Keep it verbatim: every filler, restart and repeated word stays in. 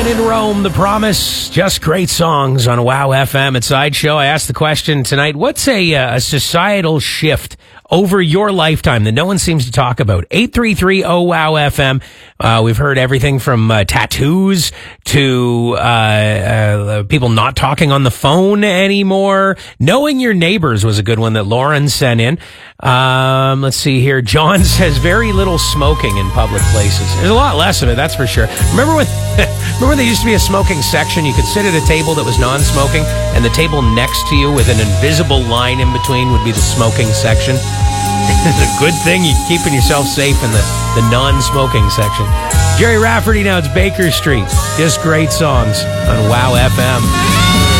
When in Rome, The Promise, just great songs on Wow F M at Sideshow. I asked the question tonight, what's a, uh, a societal shift over your lifetime that no one seems to talk about? eight three three oh wow F M. Uh, we've heard everything from uh, tattoos to uh, uh, people not talking on the phone anymore. Knowing your neighbors was a good one that Lauren sent in. Um, let's see here. John says very little smoking in public places. There's a lot less of it, that's for sure. Remember when, remember when there used to be a smoking section? You could sit at a table that was non-smoking, and the table next to you with an invisible line in between would be the smoking section. It's a good thing you're keeping yourself safe in the, the non-smoking section. Jerry Rafferty, now it's Baker Street. Just great songs on Wow F M.